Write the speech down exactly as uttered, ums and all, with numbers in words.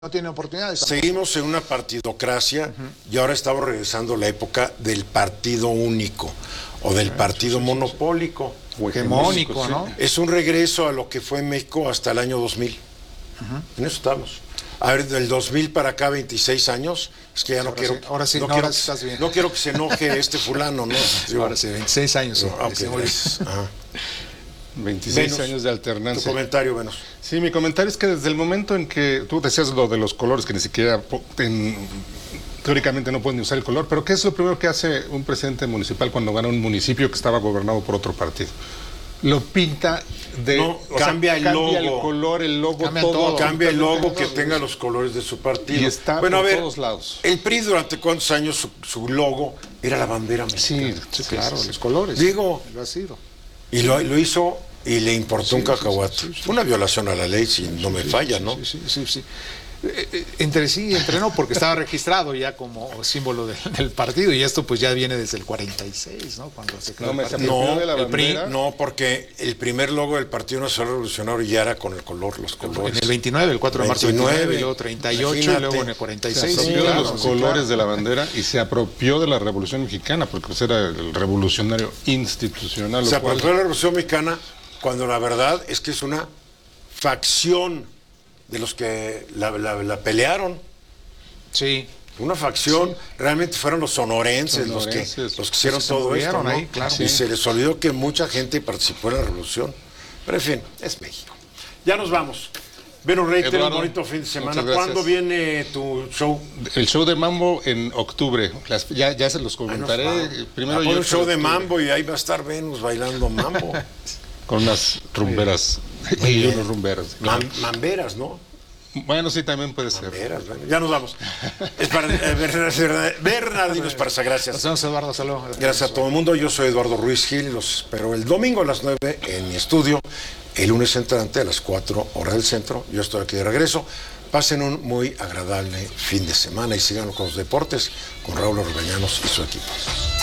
no tiene oportunidades. Seguimos en una partidocracia uh-huh. y ahora estamos regresando a la época del partido único o del partido sí, sí, monopólico. O hegemónico, ¿no? Es un regreso a lo que fue México hasta el año dos mil. Uh-huh. En eso estamos. A ver, del dos mil para acá, veintiséis años, es que ya no ahora quiero... Sí, ahora sí, no, no, quiero, ahora sí estás bien. No quiero que se enoje este fulano, ¿no? Digo, ahora sí, veintiséis años. Sí, no, okay, veintiséis Venus, años de alternancia. Tu comentario, Venus. Sí, mi comentario es que desde el momento en que tú decías lo de los colores, que ni siquiera en, teóricamente no pueden ni usar el color, pero ¿qué es lo primero que hace un presidente municipal cuando gana un municipio que estaba gobernado por otro partido? Lo pinta de... No, cambia, sea, el, cambia logo. el color, el logo, cambia todo. todo. Cambia el logo que tenga los colores de su partido. Y está bueno, por a ver, todos lados. El P R I durante cuántos años su, su logo era la bandera mexicana. Sí, sí claro, sí, sí, los colores. Digo, lo ha sido. Y lo, lo hizo y le importó sí, un cacahuate. Sí, sí, sí. Fue una violación a la ley, si no me falla, ¿no? Sí, sí, sí, sí. Entre sí y entre no, porque estaba registrado ya como símbolo de, del partido, y esto pues ya viene desde el cuarenta y seis, ¿no? Cuando se creó no, el partido. No, de la el P R I, bandera. no, porque el primer logo del Partido Nacional Revolucionario ya era con el color, los colores. En el veintinueve, el cuatro de marzo del veintinueve, y luego treinta y ocho, imagínate. Y luego en el cuarenta y seis. Se apropió sí, de claro, los sí, colores claro. de la bandera y se apropió de la Revolución Mexicana, porque pues era el revolucionario institucional. Se cual... apropió de la Revolución Mexicana cuando la verdad es que es una facción de los que la, la, la pelearon. Sí. Una facción, sí. Realmente fueron los sonorenses, sonorenses los que los que hicieron pues todo esto, ¿no? Ahí, claro. Y sí. Se les olvidó que mucha gente participó en la revolución. Pero en fin, es México. Ya nos vamos. Bueno, Rey, ten un bonito fin de semana. ¿Cuándo viene tu show? El show de Mambo en octubre. Las, ya, ya se los comentaré. Ah, no, Primero yo un show de Mambo y ahí va a estar Venus bailando Mambo. Con unas rumberas y unos rumberos. Man, mamberas, ¿no? Bueno, sí, también puede ser. Mamberas, bueno, ya nos vamos. Es para eh, Bernardino Esparza, gracias. Nos vemos, Eduardo, saludos. Gracias a todo el mundo. Yo soy Eduardo Ruiz Gil. Los espero el domingo a las nueve en mi estudio. El lunes entrante a las cuatro horas del centro. Yo estoy aquí de regreso. Pasen un muy agradable fin de semana y sigan con los deportes con Raúl Orbañanos y su equipo.